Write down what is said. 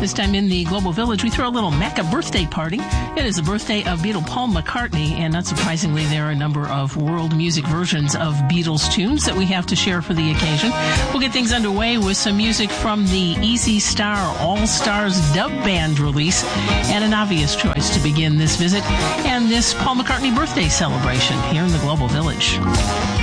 This time in the Global Village, we throw a little Mecca birthday party. It is the birthday of Beatle Paul McCartney, and not surprisingly, there are a number of world music versions of Beatles tunes that we have to share for the occasion. We'll get things underway with some music from the Easy Star All-Stars dub band release, and an obvious choice to begin this visit and this Paul McCartney birthday celebration here in the Global Village.